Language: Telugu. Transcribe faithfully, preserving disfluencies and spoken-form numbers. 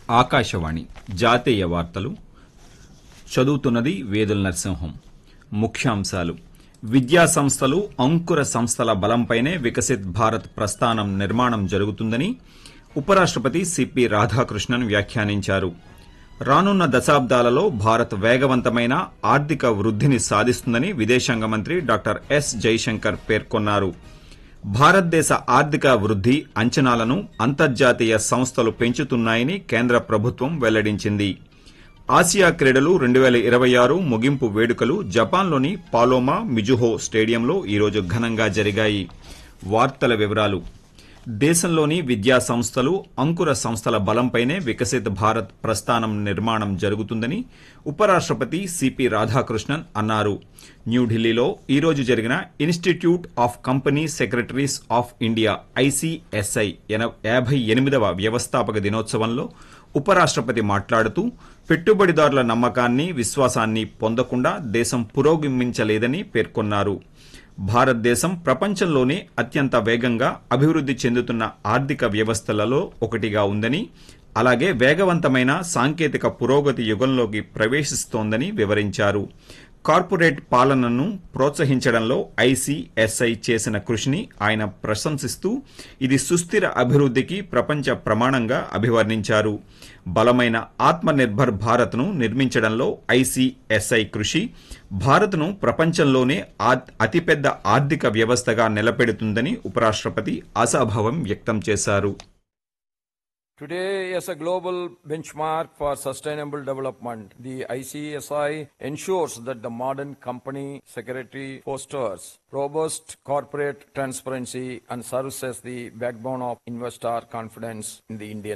ఆకాశవాణి జాతీయ వార్తలు చదువుతున్నది వేదుల నరసింహం. ముఖ్యాంశాలు: విద్యా సంస్థలు అంకుర సంస్థల బలంపైనే వికసిత్ భారత్ ప్రస్థానం నిర్మాణం జరుగుతుందని ఉపరాష్టపతి సిపి రాధాకృష్ణన్ వ్యాఖ్యానించారు. రానున్న దశాబ్దాలలో భారత్ వేగవంతమైన ఆర్థిక వృద్దిని సాధిస్తుందని విదేశాంగ మంత్రి డాక్టర్ ఎస్ జైశంకర్ పేర్కొన్నారు. భారతదేశ ఆర్థిక వృద్ది అంచనాలను అంతర్జాతీయ సంస్థలు పెంచుతున్నాయని కేంద్ర ప్రభుత్వం వెల్లడించింది. ఆసియా క్రీడలు రెండు పేల ఇరవై ఆరు ముగింపు వేడుకలు జపాన్లోని పాలోమా మిజుహో స్టేడియంలో ఈరోజు ఘనంగా జరిగాయి. వార్తల వివరాలు: దేశంలోని విద్యా సంస్థలు అంకుర సంస్థల బలంపైనే వికసిత్ భారత్ ప్రస్థానం నిర్మాణం జరుగుతుందని ఉపరాష్టపతి సిపి రాధాకృష్ణన్ అన్నారు. న్యూఢిల్లీలో ఈరోజు జరిగిన institute of company secretaries of India ICSI యాభై ఎనిమిదవ వ్యవస్థాపక దినోత్సవంలో ఉపరాష్టపతి మాట్లాడుతూ పెట్టుబడిదారుల నమ్మకాన్ని, విశ్వాసాన్ని పొందకుండా దేశం పురోగమించలేదని పేర్కొన్నారు. భారతదేశం ప్రపంచంలోనే అత్యంత వేగంగా అభివృద్ది చెందుతున్న ఆర్థిక వ్యవస్థలలో ఒకటిగా ఉందని, అలాగే వేగవంతమైన సాంకేతిక పురోగతి యుగంలోకి ప్రవేశిస్తోందని వివరించారు. కార్పొరేట్ పాలనను ప్రోత్సహించడంలో ఐసీఎస్ఐ చేసిన కృషిని ఆయన ప్రశంసిస్తూ ఇది సుస్థిర అభివృద్దికి ప్రపంచ ప్రమాణంగా అభివర్ణించారు. బలమైన ఆత్మ నిర్భర్ భారత్ను నిర్మించడంలో ఐసీఎస్ఐ కృషి భారత్ను ప్రపంచంలోనే అతిపెద్ద ఆర్థిక వ్యవస్థగా నిలబెడుతుందని ఉపరాష్టపతి ఆశాభావం వ్యక్తం చేశారు. Today, as a global benchmark for sustainable development, the I C S I ensures that the modern company secretary fosters robust corporate transparency and serves as the backbone of investor confidence in the Indian